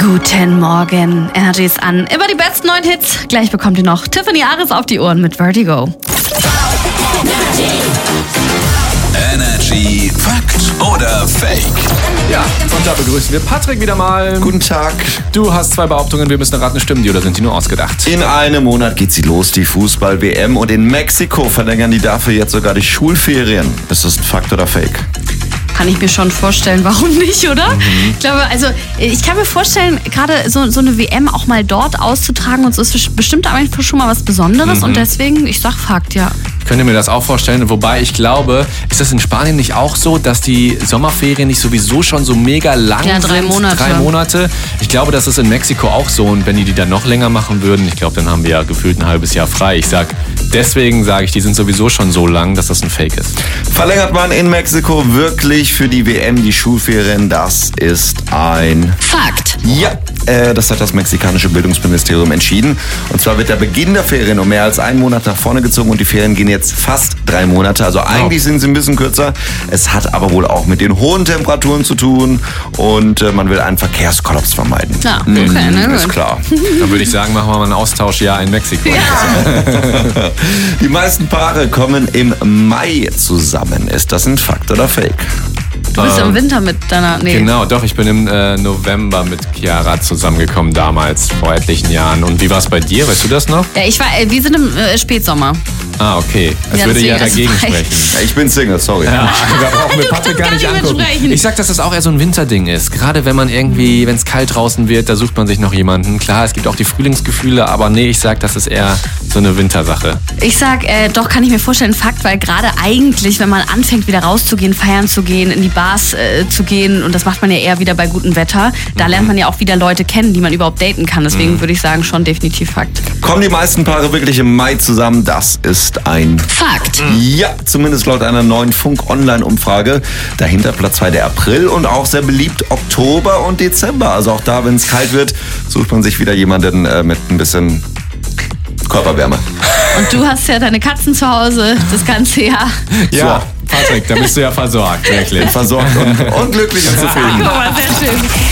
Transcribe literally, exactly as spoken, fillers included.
Guten Morgen, Energy ist an. Immer die besten neuen Hits. Gleich bekommt ihr noch Tiffany Ares auf die Ohren mit Vertigo. Energy Fakt oder Fake? Ja, und da begrüßen wir Patrick wieder mal. Guten Tag. Du hast zwei Behauptungen, wir müssen raten, stimmen die oder sind die nur ausgedacht? In einem Monat geht sie los, die Fußball-W M. Und in Mexiko verlängern die dafür jetzt sogar die Schulferien. Ist das ein Fakt oder Fake? Kann ich mir schon vorstellen, warum nicht, oder? Mhm. Ich glaube, also ich kann mir vorstellen, gerade so, so eine W M auch mal dort auszutragen und so ist bestimmt einfach schon mal was Besonderes mhm. und deswegen, ich sag Fakt, ja. Ich könnte mir das auch vorstellen, wobei ich glaube, ist das in Spanien nicht auch so, dass die Sommerferien nicht sowieso schon so mega lang ja, drei sind? Monate. Drei Monate. Ich glaube, das ist in Mexiko auch so und wenn die die dann noch länger machen würden, ich glaube, dann haben wir ja gefühlt ein halbes Jahr frei. Ich sag, deswegen sage ich, die sind sowieso schon so lang, dass das ein Fake ist. Verlängert man in Mexiko wirklich für die W M die Schulferien? Das ist ein Fakt. Ja, äh, das hat das mexikanische Bildungsministerium entschieden. Und zwar wird der Beginn der Ferien um mehr als einen Monat nach vorne gezogen und die Ferien gehen jetzt fast drei Monate. Also eigentlich oh. sind sie ein bisschen kürzer. Es hat aber wohl auch mit den hohen Temperaturen zu tun und äh, man will einen Verkehrskollaps vermeiden. Ja, okay, mhm, ne, ist klar. Dann würde ich sagen, machen wir mal ein Austauschjahr in Mexiko. Ja. Die meisten Paare kommen im Mai zusammen. Ist das ein Fakt oder Fake? Du bist ähm, im Winter mit deiner... Nee. Genau, doch, ich bin im äh, November mit Chiara zusammengekommen damals, vor etlichen Jahren. Und wie war es bei dir? Weißt du das noch? Ja, ich war, äh, wir sind im äh, Spätsommer. Ah, okay. Das ja, würde ja deswegen, dagegen sprechen. Ich bin Single, sorry. Ja, da brauchen wir Patrick gar nicht angucken. Ich sag, dass das auch eher so ein Winterding ist. Gerade wenn man irgendwie, wenn es kalt draußen wird, da sucht man sich noch jemanden. Klar, es gibt auch die Frühlingsgefühle, aber nee, ich sag, das ist eher so eine Wintersache. Ich sag, äh, doch, kann ich mir vorstellen, Fakt, weil gerade eigentlich, wenn man anfängt, wieder rauszugehen, feiern zu gehen, in die Bars äh, zu gehen, und das macht man ja eher wieder bei gutem Wetter, da mhm. lernt man ja auch wieder Leute kennen, die man überhaupt daten kann. Deswegen mhm. würde ich sagen, schon definitiv Fakt. Kommen die meisten Paare wirklich im Mai zusammen? Das ist ein Fakt. Ja, zumindest laut einer neuen Funk-Online-Umfrage. Dahinter Platz zwei der April und auch sehr beliebt Oktober und Dezember. Also auch da, wenn es kalt wird, sucht man sich wieder jemanden äh, mit ein bisschen Körperwärme. Und du hast ja deine Katzen zu Hause das ganze Jahr. Ja, so. Patrick, da bist du ja versorgt, wirklich. Versorgt und, und glücklich und zufrieden. Guck mal, sehr schön.